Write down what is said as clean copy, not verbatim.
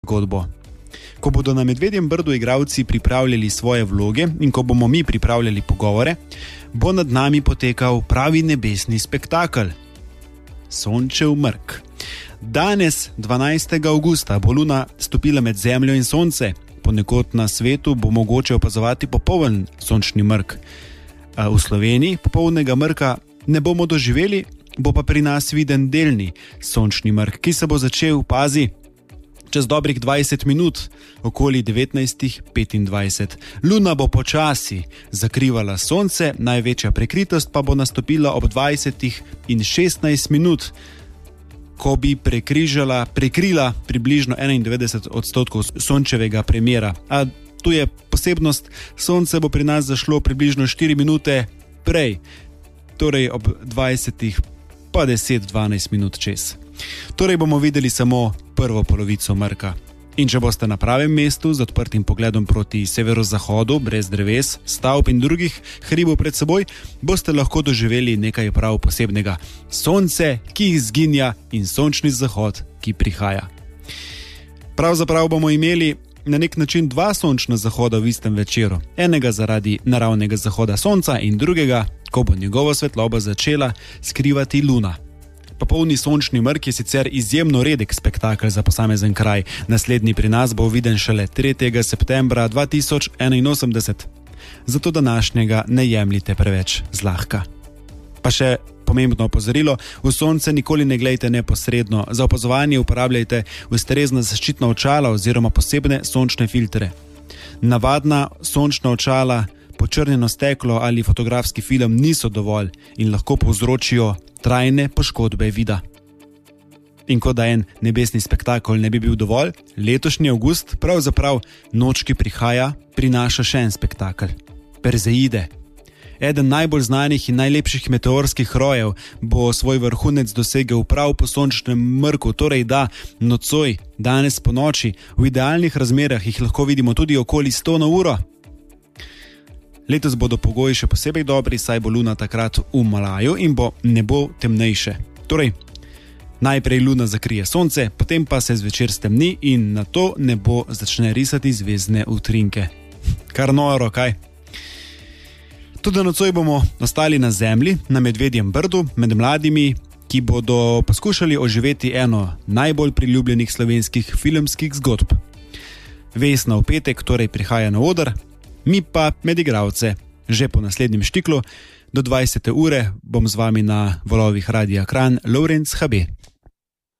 zgodbo. Ko bodo na Medvedjem Brdu igralci pripravljali svoje vloge in ko bomo mi pripravljali pogovore, bo nad nami potekal pravi nebesni spektakel. Sončev mrk. Danes, 12. avgusta, bo luna stopila med Zemljo in Sonce. Ponekod na svetu bo mogoče opazovati popoln sončni mrk. V Sloveniji popolnega mrka ne bomo doživeli, bo pa pri nas viden delni sončni mrk, ki se bo začel, pazi, čez dobrih 20 minut, okoli 19:25. Luna bo počasi zakrivala sonce, največja prekritost pa bo nastopila ob 20:16 minut, ko bi prekrila približno 91% sončevega premjera. A tu je posebnost, sonce bo pri nas zašlo približno 4 minute prej, torej ob 20 pa 10-12 minut čez. Torej bomo videli samo prvo polovico mrka. In če boste na pravem mestu z odprtim pogledom proti severozahodu, brez dreves, stavb in drugih hribov pred seboj, boste lahko doživeli nekaj prav posebnega. Sonce, ki izginja, in sončni zahod, ki prihaja. Pravzaprav bomo imeli na nek način dva sončna zahoda v istem večeru. Enega zaradi naravnega zahoda sonca in drugega, ko bo njegovo svetlobo začela skrivati luna. Popolni sončni mrk je sicer izjemno redek spektakel za posamezen kraj. Naslednji pri nas bo viden šele 3. septembra 2081. Zato današnjega ne jemljite preveč zlahka. Pa še pomembno opozorilo, v sonce nikoli ne glejte neposredno. Za opazovanje uporabljajte ustrezna zaščitna očala oziroma posebne sončne filtre. Navadna sončna očala, počrnjeno steklo ali fotografski film niso dovolj in lahko povzročijo trajne poškodbe vida. In kot da en nebesni spektakel ne bi bil dovolj, letošnji avgust, pravzaprav noč, ki prihaja, prinaša še en spektakel. Perzeide. Eden najbolj znanih in najlepših meteorskih rojev bo svoj vrhunec dosegel prav po sončnem mrku, torej da nocoj, danes po noči, v idealnih razmerah jih lahko vidimo tudi okoli 100 na uro. Letos bodo pogoji še posebej dobri, saj bo luna takrat v Malaju in bo nebo temnejše. Torej, najprej luna zakrije sonce, potem pa se zvečer stemni in nato nebo začne risati zvezdne utrinke. Kar noro, kaj? Tudi nocoj bomo ostali na Zemlji, na Medvedjem Brdu, med mladimi, ki bodo poskušali oživeti eno najbolj priljubljenih slovenskih filmskih zgodb. Vesna v petek torej prihaja na oder, mi pa med igralce. Že po naslednjem štiklu, do 20. ure, bom z vami na valovih Radia Kranj, Lovrenc HB.